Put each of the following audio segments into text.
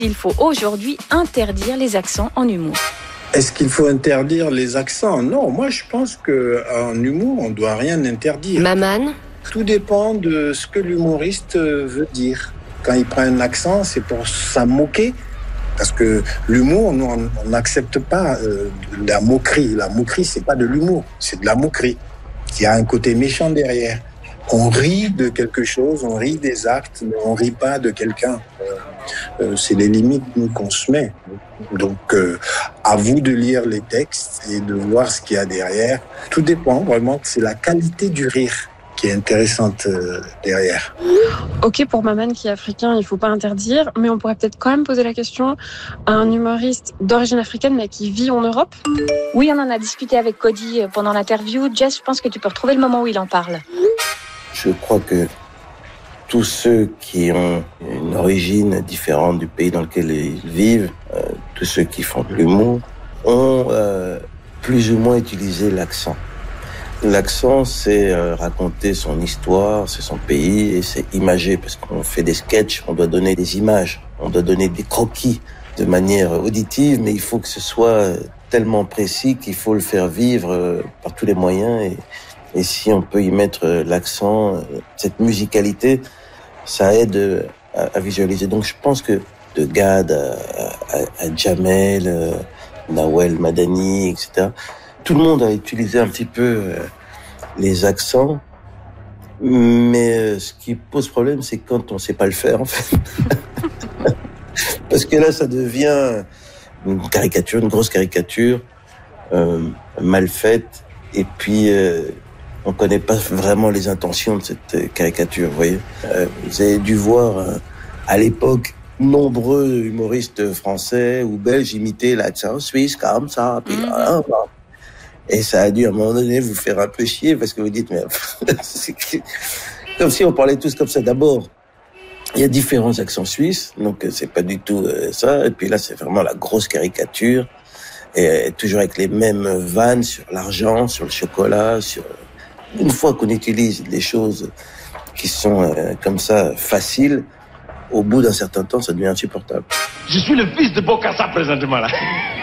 Il faut aujourd'hui interdire les accents en humour. Est-ce qu'il faut interdire les accents? Non, moi je pense qu'en humour, on ne doit rien interdire. Maman? Tout dépend de ce que l'humoriste veut dire. Quand il prend un accent, c'est pour s'en moquer. Parce que l'humour, nous, on n'accepte pas la moquerie. La moquerie, c'est pas de l'humour, c'est de la moquerie. Il y a un côté méchant derrière. On rit de quelque chose, on rit des actes, mais on rit pas de quelqu'un. C'est les limites nous qu'on se met. Donc, à vous de lire les textes et de voir ce qu'il y a derrière. Tout dépend vraiment. C'est la qualité du rire qui est intéressante derrière. Ok, pour Maman qui est africain, il faut pas interdire, mais on pourrait peut-être quand même poser la question à un humoriste d'origine africaine mais qui vit en Europe. Oui, on en a discuté avec Cody pendant l'interview. Jess, je pense que tu peux retrouver le moment où il en parle. Je crois que tous ceux qui ont une origine différente du pays dans lequel ils vivent, tous ceux qui font de l'humour, ont plus ou moins utilisé l'accent. L'accent, c'est raconter son histoire, c'est son pays et c'est imagé parce qu'on fait des sketchs, on doit donner des images, on doit donner des croquis de manière auditive, mais il faut que ce soit tellement précis qu'il faut le faire vivre par tous les moyens et si on peut y mettre l'accent, cette musicalité, ça aide à visualiser. Donc je pense que de Gad à Jamel, Nawel Madani, etc., tout le monde a utilisé un petit peu les accents, mais ce qui pose problème, c'est quand on sait pas le faire, en fait. Parce que là, ça devient une caricature, une grosse caricature, mal faite, et puis on connaît pas vraiment les intentions de cette caricature, vous voyez. Vous avez dû voir à l'époque nombreux humoristes français ou belges imiter l'accent suisse comme ça, puis et ça a dû à un moment donné vous faire un peu chier parce que vous dites mais c'est comme si on parlait tous comme ça. D'abord, il y a différents accents suisses, donc c'est pas du tout ça. Et puis là, c'est vraiment la grosse caricature et toujours avec les mêmes vannes sur l'argent, sur le chocolat, sur une fois qu'on utilise des choses qui sont comme ça faciles, au bout d'un certain temps, ça devient insupportable. Je suis le fils de Bokassa présentement là.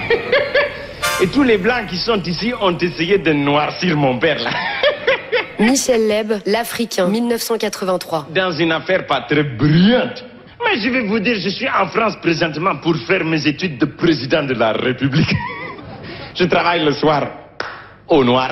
Et tous les blancs qui sont ici ont essayé de noircir mon père là. Michel Leb, l'Africain, 1983. Dans une affaire pas très brillante. Mais je vais vous dire, je suis en France présentement pour faire mes études de président de la République. Je travaille le soir au noir.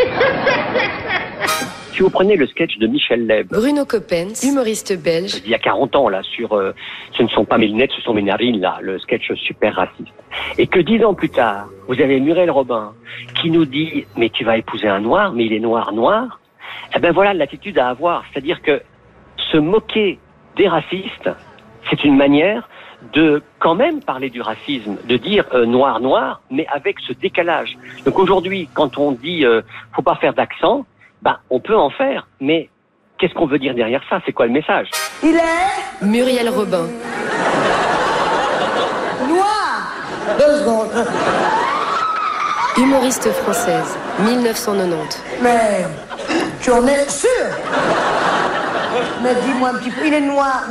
Si vous prenez le sketch de Michel Leb, Bruno Coppens, humoriste belge. il y a 40 ans, là, sur ce ne sont pas mes lunettes, ce sont mes narines, là, le sketch super raciste. Et que 10 ans plus tard, vous avez Muriel Robin qui nous dit « Mais tu vas épouser un noir, mais il est noir. » Eh ben voilà l'attitude à avoir. C'est-à-dire que se moquer des racistes, c'est une manière de quand même parler du racisme, de dire noir, mais avec ce décalage. Donc aujourd'hui, quand on dit faut pas faire d'accent, ben, on peut en faire, mais qu'est-ce qu'on veut dire derrière ça? C'est quoi le message? Il est Muriel Robin. Noir. 2 secondes. Humoriste française, 1990. Mais tu en es sûr? Mais dis-moi un petit peu, il est noir,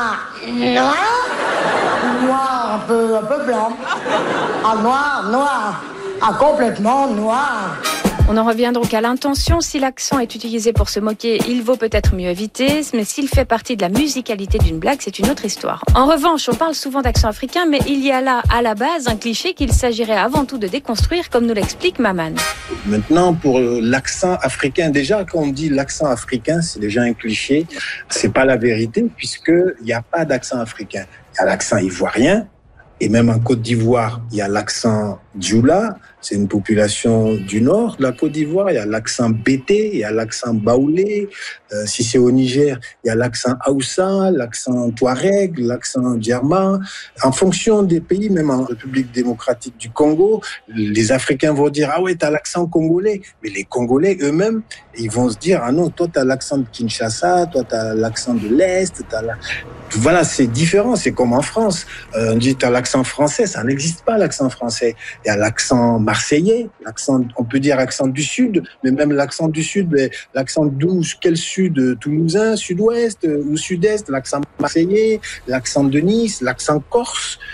un peu blanc. Ah, noir. Ah, complètement noir. On en revient donc à l'intention. Si l'accent est utilisé pour se moquer, il vaut peut-être mieux éviter. Mais s'il fait partie de la musicalité d'une blague, c'est une autre histoire. En revanche, on parle souvent d'accent africain, mais il y a là, à la base, un cliché qu'il s'agirait avant tout de déconstruire, comme nous l'explique Maman. Maintenant, pour l'accent africain, déjà, quand on dit l'accent africain, c'est déjà un cliché. C'est pas la vérité, puisqu'il n'y a pas d'accent africain. Il y a l'accent ivoirien, et même en Côte d'Ivoire, il y a l'accent Djoula, c'est une population du nord de la Côte d'Ivoire. Il y a l'accent Bété, il y a l'accent Baoulé. Si c'est au Niger, il y a l'accent Haoussa, l'accent Touareg, l'accent Djerma. En fonction des pays, même en République démocratique du Congo, les Africains vont dire « Ah ouais, t'as l'accent congolais ». Mais les Congolais eux-mêmes, ils vont se dire « Ah non, toi t'as l'accent de Kinshasa, toi t'as l'accent de l'Est, Voilà, c'est différent, c'est comme en France. On dit t'as l'accent français, ça n'existe pas l'accent français. Il y a l'accent marseillais, on peut dire accent du sud, mais même l'accent du sud, l'accent d'où, quel sud, toulousain, sud-ouest ou sud-est, l'accent marseillais, l'accent de Nice, l'accent corse.